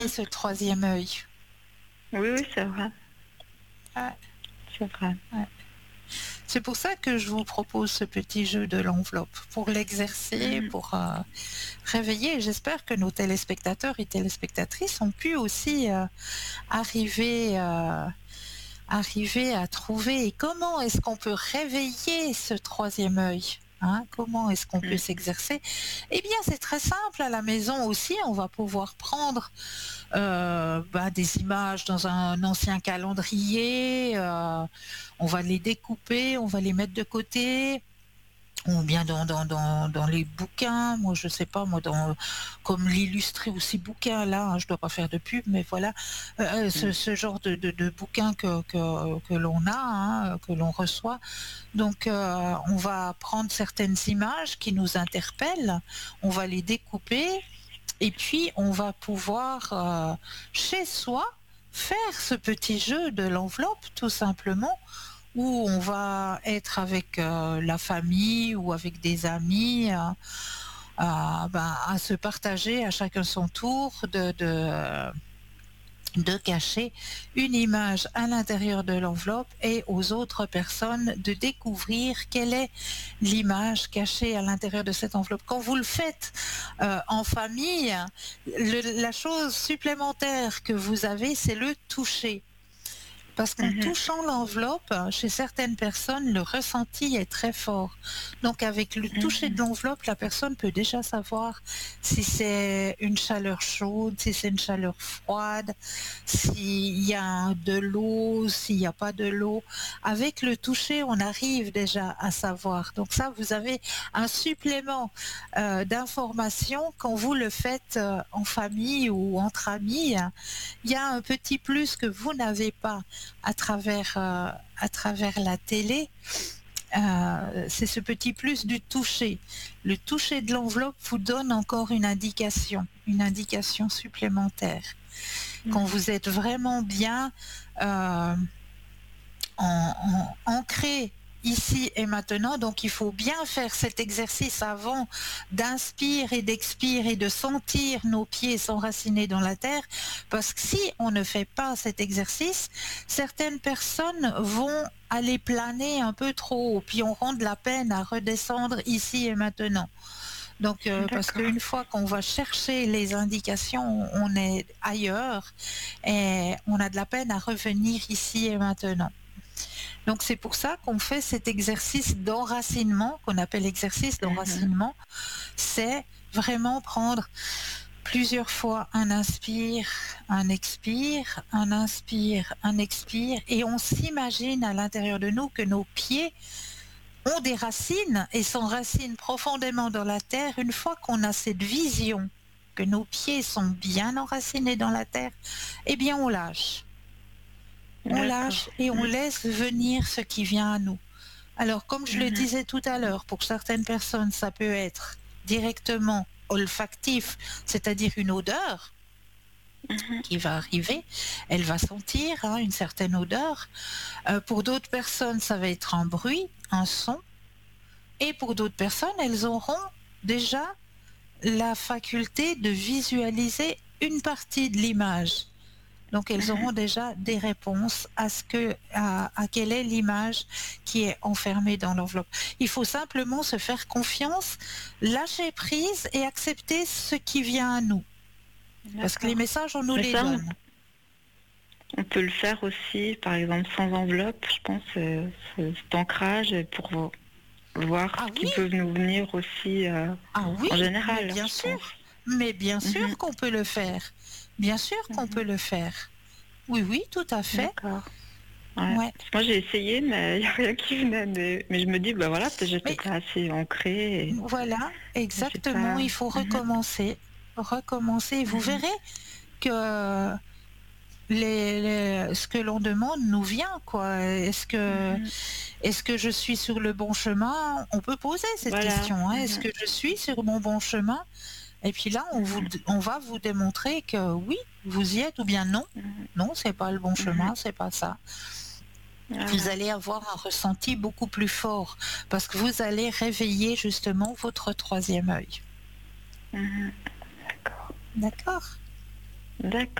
ce troisième œil. Oui, oui, c'est vrai. Ouais, C'est vrai. ouais. C'est pour ça que je vous propose ce petit jeu de l'enveloppe, pour l'exercer, pour réveiller. J'espère que nos téléspectateurs et téléspectatrices ont pu aussi arriver, arriver à trouver. Et comment est-ce qu'on peut réveiller ce troisième œil, hein? Comment est-ce qu'on peut s'exercer? Eh bien, c'est très simple. À la maison aussi, on va pouvoir prendre des images dans un ancien calendrier, on va les découper, on va les mettre de côté, ou bien dans les bouquins, moi je sais pas, moi comme l'illustré aussi bouquin là, hein, je dois pas faire de pub, mais voilà, ce genre de bouquin que l'on a, hein, que l'on reçoit. Donc on va prendre certaines images qui nous interpellent, on va les découper, et puis on va pouvoir chez soi faire ce petit jeu de l'enveloppe tout simplement, où on va être avec la famille ou avec des amis à se partager à chacun son tour de cacher une image à l'intérieur de l'enveloppe et aux autres personnes de découvrir quelle est l'image cachée à l'intérieur de cette enveloppe. Quand vous le faites en famille, la chose supplémentaire que vous avez, c'est le toucher. Parce qu'en touchant l'enveloppe, chez certaines personnes, le ressenti est très fort. Donc avec le toucher de l'enveloppe, la personne peut déjà savoir si c'est une chaleur chaude, si c'est une chaleur froide, s'il y a de l'eau, s'il n'y a pas de l'eau. Avec le toucher, on arrive déjà à savoir. Donc ça, vous avez un supplément d'information quand vous le faites en famille ou entre amis. Il y a un petit plus que vous n'avez pas à travers la télé. C'est ce petit plus du toucher. Le toucher de l'enveloppe vous donne encore une indication supplémentaire. Quand vous êtes vraiment bien ancré ici et maintenant, donc il faut bien faire cet exercice avant d'inspire et d'expire et de sentir nos pieds s'enraciner dans la terre, parce que si on ne fait pas cet exercice, certaines personnes vont aller planer un peu trop haut, puis auront de la peine à redescendre ici et maintenant. Donc, parce qu'une fois qu'on va chercher les indications, on est ailleurs et on a de la peine à revenir ici et maintenant. Donc c'est pour ça qu'on fait cet exercice d'enracinement, qu'on appelle exercice d'enracinement. C'est vraiment prendre plusieurs fois un inspire, un expire, un inspire, un expire, et on s'imagine à l'intérieur de nous que nos pieds ont des racines et s'enracinent profondément dans la terre. Une fois qu'on a cette vision que nos pieds sont bien enracinés dans la terre, eh bien on lâche. On lâche et on laisse venir ce qui vient à nous. Alors, comme je le disais tout à l'heure, pour certaines personnes, ça peut être directement olfactif, c'est-à-dire une odeur qui va arriver. Elle va sentir une certaine odeur. Pour d'autres personnes, ça va être un bruit, un son. Et pour d'autres personnes, elles auront déjà la faculté de visualiser une partie de l'image. Donc elles auront déjà des réponses à quelle est l'image qui est enfermée dans l'enveloppe. Il faut simplement se faire confiance, lâcher prise et accepter ce qui vient à nous. Parce que les messages, on nous les donne. On peut le faire aussi, par exemple, sans enveloppe, je pense, cet ancrage pour voir ce qui peut nous venir aussi en général. Mais bien sûr, mais bien sûr qu'on peut le faire. Bien sûr qu'on peut le faire. Oui, oui, tout à fait. D'accord. Ouais. Moi, j'ai essayé, mais il n'y a rien qui venait. Mais je me dis, peut-être j'étais pas assez ancrée. Voilà, exactement. Il faut recommencer. Recommencer. Vous verrez que ce que l'on demande nous vient, quoi. Est-ce que je suis sur le bon chemin? On peut poser cette question. Est-ce que je suis sur mon bon chemin? Et puis là, on va vous démontrer que oui, vous y êtes, ou bien non. Non, c'est pas le bon chemin, c'est pas ça. Vous allez avoir un ressenti beaucoup plus fort parce que vous allez réveiller justement votre troisième œil. D'accord. D'accord. D'accord.